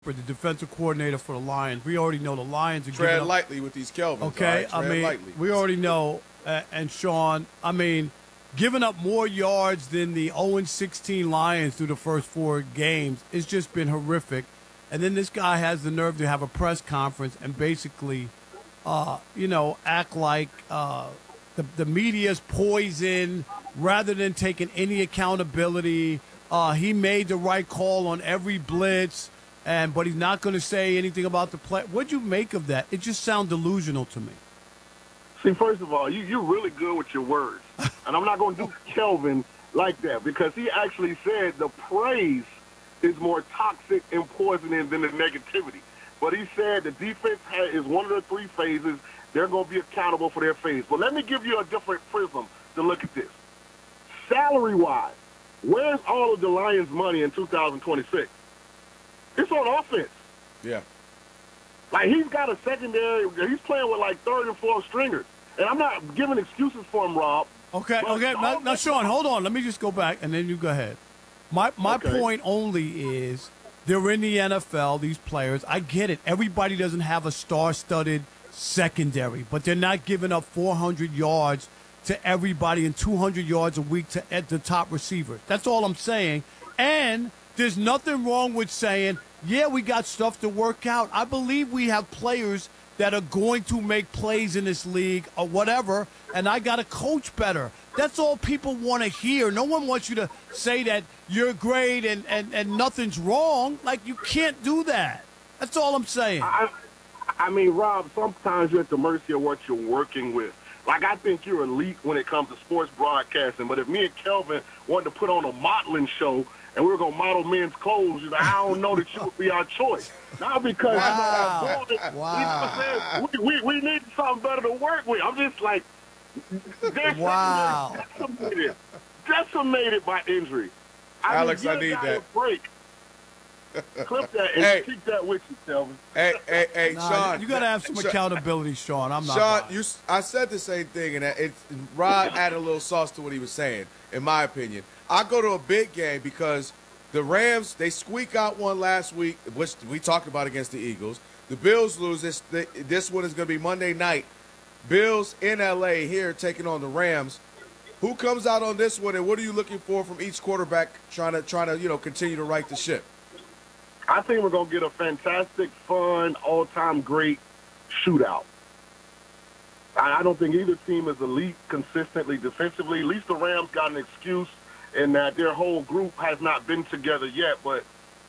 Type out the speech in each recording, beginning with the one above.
the defensive coordinator for the Lions. We already know the Lions are tread giving up, lightly with these Kelvins. okay, All right? Tread lightly. we already know, and Sean, giving up more yards than the 0-16 Lions through the first 4 games, it's just been horrific. And then this guy has the nerve to have a press conference and basically, act like the media's poison rather than taking any accountability. He made the right call on every blitz, but he's not going to say anything about the play. What'd you make of that? It just sounds delusional to me. See, first of all, you're really good with your words. And I'm not going to do Kelvin like that because he actually said the praise is more toxic and poisoning than the negativity. But he said the defense is one of the 3 phases. They're going to be accountable for their phase. But let me give you a different prism to look at this. Salary-wise, where's all of the Lions' money in 2026? It's on offense. Yeah. Like, he's got a secondary. He's playing with, like, 3rd and 4th stringers. And I'm not giving excuses for him, Rob. Okay. Now, Sean, hold on. Let me just go back, and then you go ahead. My point only is they're in the NFL, these players. I get it. Everybody doesn't have a star-studded secondary, but they're not giving up 400 yards to everybody and 200 yards a week at the top receivers. That's all I'm saying. And there's nothing wrong with saying, yeah, we got stuff to work out. I believe we have players that are going to make plays in this league or whatever, and I got to coach better. That's all people want to hear. No one wants you to say that you're great and nothing's wrong. Like, you can't do that. That's all I'm saying. I mean, Rob, sometimes you're at the mercy of what you're working with. Like, I think you're elite when it comes to sports broadcasting, but if me and Kelvin wanted to put on a modeling show and we were going to model men's clothes, I don't know that you would be our choice. Not because we need something better to work with. I'm just like, wow. Decimated by injury. Alex, I need that. Break. Clip that and keep that with you, Kelvin. Hey, Sean. You got to have some accountability, Sean. I'm not. Sean, I said the same thing, and Rod added a little sauce to what he was saying, in my opinion. I go to a big game because the Rams, they squeak out one last week, which we talked about against the Eagles. The Bills lose. This one is going to be Monday night. Bills in L.A. here taking on the Rams. Who comes out on this one, and what are you looking for from each quarterback trying to continue to right the ship? I think we're going to get a fantastic, fun, all-time great shootout. I don't think either team is elite consistently defensively. At least the Rams got an excuse in that their whole group has not been together yet. But,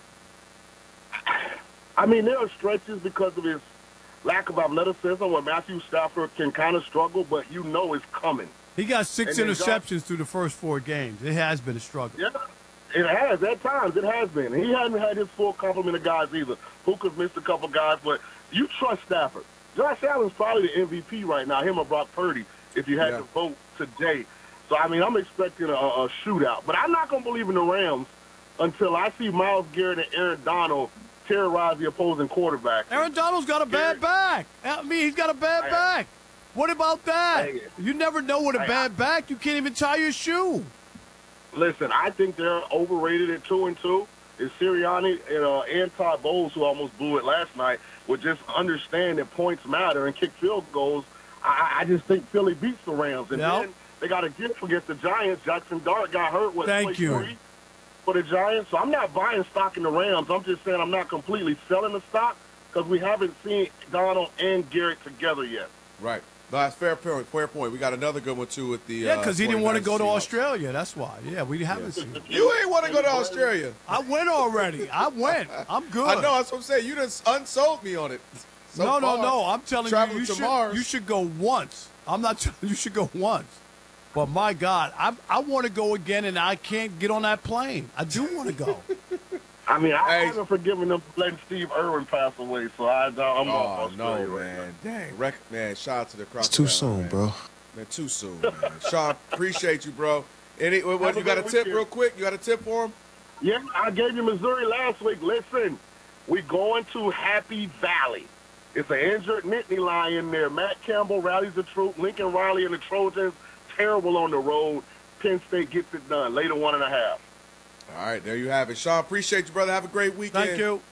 I mean, there are stretches because of his lack of athleticism where Matthew Stafford can kind of struggle, but you know it's coming. He got 6 interceptions through the first 4 games. It has been a struggle. Yeah. It has. At times, it has been. He hasn't had his full complement of guys either. Puka's missed a couple guys, but you trust Stafford. Josh Allen's probably the MVP right now, him or Brock Purdy, if you had to vote today. So, I mean, I'm expecting a shootout. But I'm not going to believe in the Rams until I see Myles Garrett and Aaron Donald terrorize the opposing quarterback. Aaron Donald's got a bad back. I mean, he's got a bad back. What about that? You never know with a bad back. You can't even tie your shoe. Listen, I think they're overrated at 2-2. It's Sirianni and Todd Bowles, who almost blew it last night, would just understand that points matter and kick field goals. I just think Philly beats the Rams. And then they got a gift against the Giants. Jackson Dart got hurt with Thank you. 3 for the Giants. So I'm not buying stock in the Rams. I'm just saying I'm not completely selling the stock because we haven't seen Donald and Garrett together yet. Right. That's fair point. Fair point. We got another good one, too, with the because he didn't want to go to Australia. That's why. Yeah, we haven't seen him. You ain't want to go to Australia. I went already. I'm good. I know. That's what I'm saying. You just unsold me on it. No. I'm telling you, you should go once. I'm not telling you should go once. But, my God, I want to go again, and I can't get on that plane. I do want to go. I mean, I haven't forgiven them for letting Steve Irwin pass away, so I'm off Australia. No, man. Dang. Man, shout out to the crowd. It's too soon, bro. Man, too soon, man. Sean, appreciate you, bro. What, you got a tip real quick? You got a tip for him? Yeah, I gave you Missouri last week. Listen, we're going to Happy Valley. It's an injured Nittany Lion there. Matt Campbell rallies the troop. Lincoln Riley and the Trojans, terrible on the road. Penn State gets it done. Later 1.5. All right, there you have it. Sean, appreciate you, brother. Have a great weekend. Thank you.